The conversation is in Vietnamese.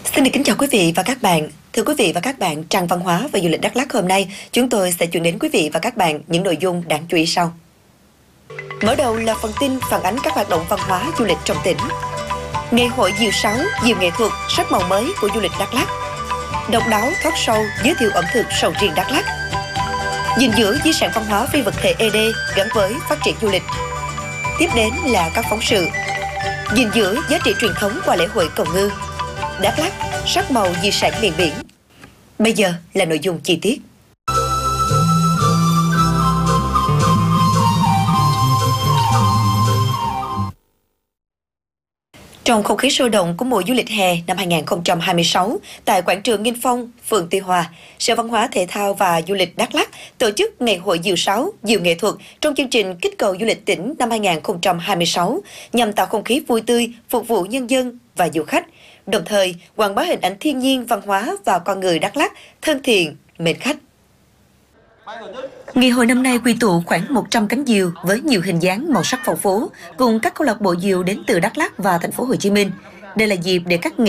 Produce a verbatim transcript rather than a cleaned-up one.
Xin được kính chào quý vị và các bạn. Thưa quý vị và các bạn, trang văn hóa và du lịch Đắk Lắk hôm nay, chúng tôi sẽ chuyển đến quý vị và các bạn những nội dung đáng chú ý sau. Mở đầu là phần tin phản ánh các hoạt động văn hóa du lịch trong tỉnh. Ngày hội Diều Sáo, Diều nghệ thuật, sắc màu mới của du lịch Đắk Lắk. Độc đáo talk show giới thiệu ẩm thực sầu riêng Đắk Lắk. Gìn giữ di sản văn hóa phi vật thể e đê gắn với phát triển du lịch. Tiếp đến là các phóng sự. Gìn giữ giá trị truyền thống qua lễ hội cầu ngư. Đắk Lắk, sắc màu di sản miền biển. Bây giờ là nội dung chi tiết. Trong không khí sôi động của mùa du lịch hè năm hai nghìn không trăm hai mươi sáu, tại quảng trường Nghinh Phong, phường Tuy Hòa, Sở Văn hóa Thể thao và Du lịch Đắk Lắk tổ chức Ngày hội Diều Sáo, Diều nghệ thuật trong chương trình kích cầu du lịch tỉnh năm hai nghìn không trăm hai mươi sáu nhằm tạo không khí vui tươi, phục vụ nhân dân và du khách, đồng thời quảng bá hình ảnh thiên nhiên, văn hóa và con người Đắk Lắk thân thiện, mến khách. Ngày hội năm nay quy tụ khoảng một trăm cánh diều với nhiều hình dáng màu sắc phong phú, cùng các câu lạc bộ diều đến từ Đắk Lắk và thành phố Hồ Chí Minh. Đây là dịp để các nghệ